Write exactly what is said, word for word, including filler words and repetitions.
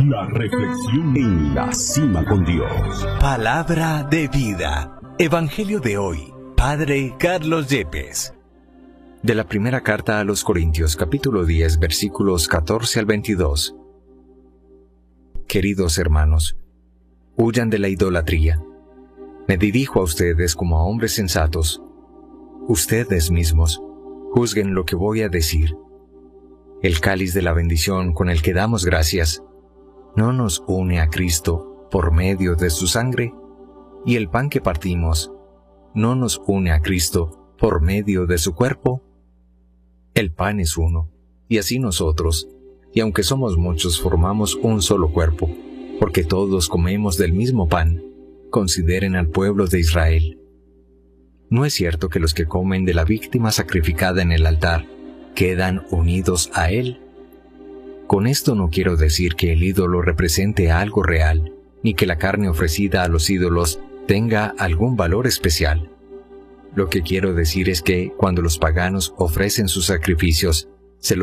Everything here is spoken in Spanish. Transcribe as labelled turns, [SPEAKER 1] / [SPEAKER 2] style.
[SPEAKER 1] La reflexión en la cima con Dios.
[SPEAKER 2] Palabra de vida. Evangelio de hoy. Padre Carlos Yepes. De la primera carta a los Corintios, capítulo diez, versículos catorce al veintidós. Queridos hermanos, huyan de la idolatría. Me dirijo a ustedes como a hombres sensatos. Ustedes mismos juzguen lo que voy a decir. El cáliz de la bendición con el que damos gracias no nos une a Cristo por medio de su sangre, y el pan que partimos no nos une a Cristo por medio de su cuerpo. El pan es uno, y así nosotros, y aunque somos muchos, formamos un solo cuerpo, porque todos comemos del mismo pan. Consideren al pueblo de Israel. ¿No es cierto que los que comen de la víctima sacrificada en el altar quedan unidos a él? Con esto no quiero decir que el ídolo represente algo real, ni que la carne ofrecida a los ídolos tenga algún valor especial. Lo que quiero decir es que cuando los paganos ofrecen sus sacrificios,